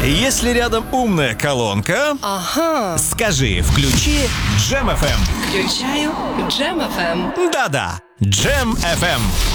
Если рядом умная колонка, Ага. скажи «включи Джем FM». Включаю Джем FM. Да-да, Джем FM.